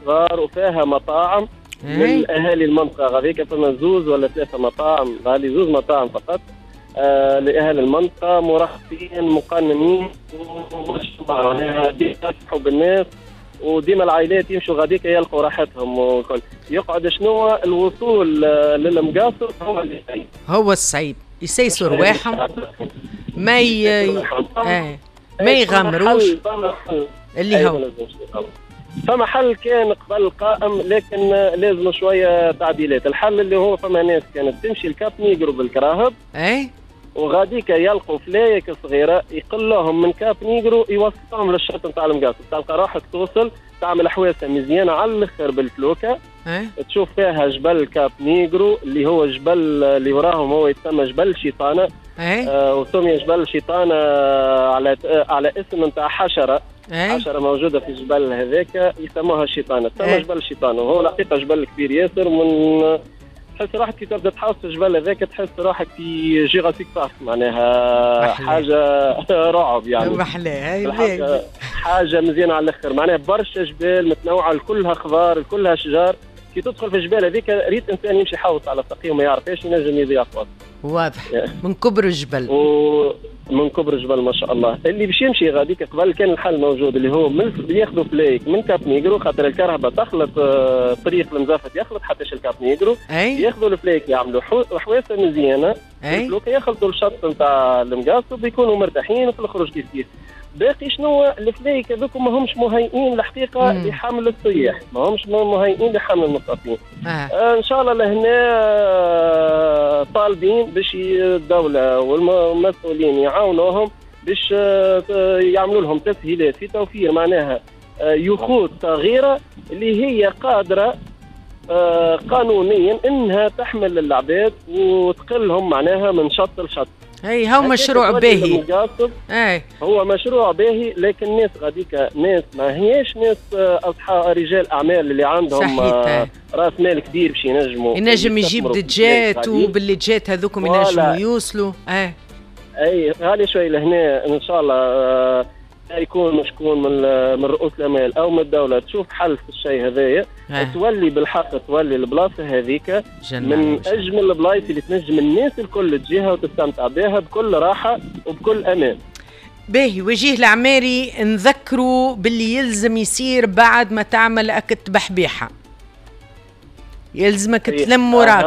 صغار وفيها مطاعم من اهالي المنطقه غاديك. فما 2 ولا 3 مطاعم، غادي 2 مطاعم فقط لاهالي المنطقه مرخصين مقننين يسمحوا بالناس، وديما العائلات يمشوا غاديك يلقوا راحتهم وكل. يقعد شنو الوصول للمقاصد هو الصعيب، يسيسوا رواحهم ما ما يغامروش اللي هو. فما حل كان قبل قائم، لكن لازم شويه تعديلات. الحل اللي هو فما ناس كانت تمشي الكاب نيجرو بالكراهب وغاديك يلقوا فلايك صغيره يقلوهم من كاب نيجرو يوصلهم للشط نتاع المقاصد. تلقى روحك توصل تعمل حواسه مزيانه على الاخر بالفلوكه، تشوف فيها جبل كاب نيجرو اللي هو جبل اللي وراهم هو يتسمى جبل شيطانه. وسمي جبل شيطانه على اسم نتاع حشره. حشره موجوده في الجبل هذاك يسموها شيطانه، تسمى جبل شيطانه. وهو الحقيقه جبل كبير ياسر، من تحس روحك كي تبدا تحوس في الجبل هذاك تحس روحك في جيراسيك بارك، معناها حاجه رعب يعني. حاجه مزيانه على الاخر، معناها برشا جبال متنوعه كلها خضار كلها شجار. كي تدخل في الجبال هذيك ريت انسان يمشي يحوس على السقي وما يعرفش ينجم يضيع وقت. واضح من كبر الجبل. من كبر الجبل ما شاء الله. اللي باش يمشي غاديك قبل كان الحل موجود اللي هو ياخذوا فلايك من كاب نيجرو، خاطر الكرهبه تخلط طريق المزافه يخلط حتى الكاب نيجرو. ياخذوا الفلايك يعملوا حواسه مزيانه الفلوكه يخلطوا الشط نتاع المقاصد يكونوا مرتاحين وفي الخروج كيف. باقي شنو الفلايك هذوك ما همش مهيئين الحقيقه لحمل السياح، ما همش مهيئين لحمل المصافين. ان شاء الله لهنا طالبين باش الدوله والمسؤولين يعاونوهم باش يعملوا لهم تسهيلات في توفير معناها يخوت صغيره اللي هي قادره قانونيا انها تحمل العباد وتقلهم معناها من شط لشط. هو مشروع باهي. هو مشروع باهي، لكن ناس غاديك ناس ما هيش ناس اصحاب رجال اعمال اللي عندهم راس مال كبير باش ينجم يجيب دجات، وبالدجات هذوكم ينجموا يوصلوا. غالي شوي لهنا ان شاء الله يكون شكون من رؤوس الامال او من الدوله تشوف حل في الشيء هذايا. تولي بالحق تولي البلاصه هذيك من اجمل البلايص اللي تنجم الناس الكل تجيها وتستمتع بها بكل راحه وبكل امان. باهي. وجيه العماري نذكروا باللي يلزم يصير بعد ما تعمل اكت بحبيحه، يلزمك تلم وراك.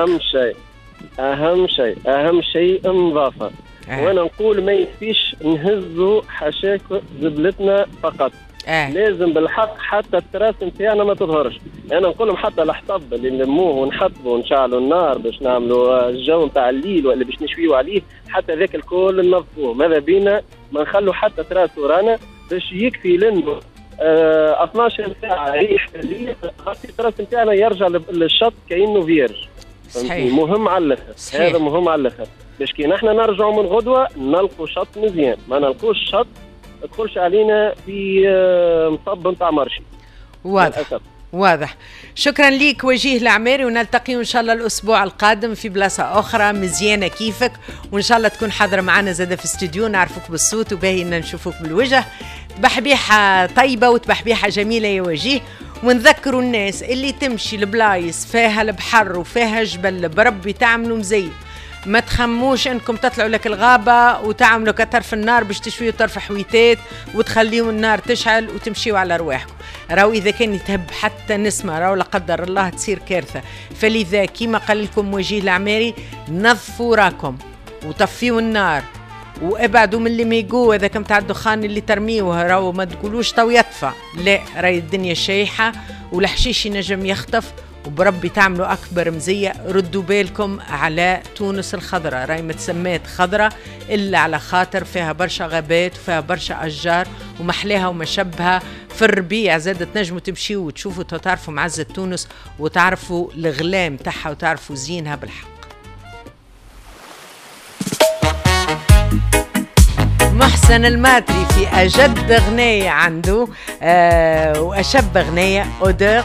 اهم شيء النظافه. وانا نقول ما يكفيش نهزوا حشاك زبلتنا فقط. لازم بالحق حتى التراس نتاعنا ما تظهرش. انا نقول لهم حتى الحطب اللي نلموه ونحطبوا ونشعلوا النار باش نعملوا الجو نتاع الليل ولا باش نشويوا عليه، حتى ذاك الكل ننظفوه. ماذا بينا ما نخلوا حتى تراس ورانا باش يكفي لانه 12 ساعه ريح الليل خاطر التراس نتاعنا يرجع للشط كانه فيرج. صحيح. مهم على الاخر. هذا مهم على الاخر باش كي نحن نرجعوا من غدوه نلقوا شط مزيان، ما نلقوش شط تدخلش علينا في مصب نتاع مرشي. واضح. شكرا ليك وجيه العماري، ونلتقي ان شاء الله الاسبوع القادم في بلاصه اخرى مزيانه كيفك، وان شاء الله تكون حاضره معنا زاده في الاستوديو، نعرفوك بالصوت وباهي نشوفوك بالوجه. تبحبيحه طيبه وتبحبيحه جميله يا وجيه. ونذكروا الناس اللي تمشي لبلايص فيها البحر وفيها جبل بربي تعملوا مزيف، ما تخموش انكم تطلعوا لك الغابه وتعملوا كطرف النار باش تشويوا طرف حويتات وتخليوا النار تشعل وتمشيوا على رواحكم. راو اذا كان يتهب حتى نسمه راو لا قدر الله تصير كارثه. فلذا كيما قال لكم وجيه العماري نظفوا راكم وطفيوا النار وابعدوا من اللي ميقو هذاك نتاع الدخان اللي ترميوه. راو ما تقولوش تو يطفى، لا راهي الدنيا شايحه والحشيش ينجم يخطف، وبربي تعملوا أكبر مزية. ردوا بالكم على تونس الخضراء، راهي ما تسميت خضراء إلا على خاطر فيها برشا غابات وفيها برشا أشجار ومحلاها ومشبها. في الربيع زادت تنجموا تمشيوا وتشوفوا تعرفوا معزة تونس وتعرفوا الغلام تاعها وتعرفوا زينها بالحق. محسن الماتري في أجد غنية عنده وأشب غنية أودور